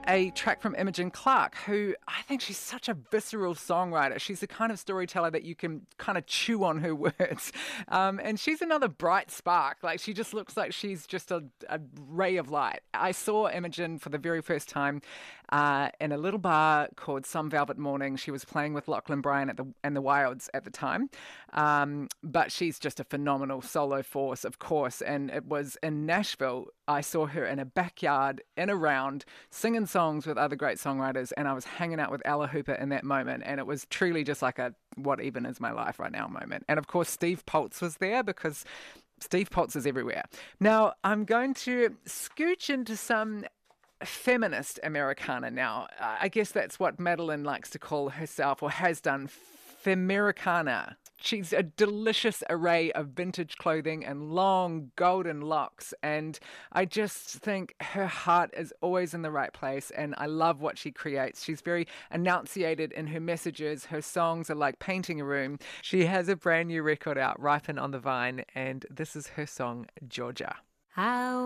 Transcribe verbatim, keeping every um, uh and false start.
a track from Imogen Clark, who I think she's such a visceral songwriter. She's the kind of storyteller that you can kind of chew on her words. Um, and she's another bright spark. Like, she just looks like she's just a, a ray of light. I saw Imogen for the very first time uh, in a little bar called Some Velvet Morning. She was playing with Lachlan Bryan at the and the Wilds at the time. Um, but she's just a phenomenal solo force, of course. And it was in Nashville. I saw her in a backyard, in a round, singing songs with other great songwriters, and I was hanging out with Ella Hooper in that moment, and it was truly just like a what even is my life right now moment. And of course, Steve Poltz was there because Steve Poltz is everywhere. Now, I'm going to scooch into some feminist Americana now. I guess that's what Madeline likes to call herself, or has done, Femericana. She's a delicious array of vintage clothing and long golden locks, and I just think her heart is always in the right place, and I love what she creates. She's very enunciated in her messages. Her songs are like painting a room. She has a brand new record out, Ripen on the Vine, and this is her song, Georgia. How